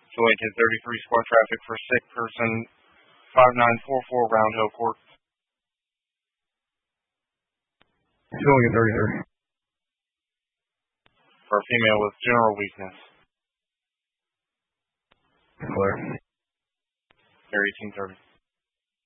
So Lincoln 33 squad traffic for sick person 5944 Round Hill Court. Lincoln 33. For a female with general weakness. Clear. Air 1830.